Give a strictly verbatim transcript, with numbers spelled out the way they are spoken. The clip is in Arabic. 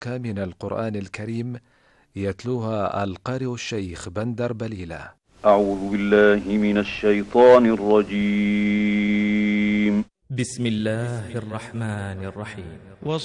من القرآن الكريم يتلوها القارئ الشيخ بندر بليلة. أعوذ بالله من الشيطان الرجيم. بسم الله الرحمن الرحيم.